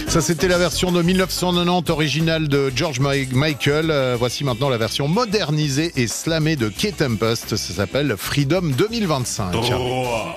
Ça, c'était la version de 1990 originale de George Michael. Voici maintenant la version modernisée et slamée de Kate Tempest. Ça s'appelle Freedom 2025.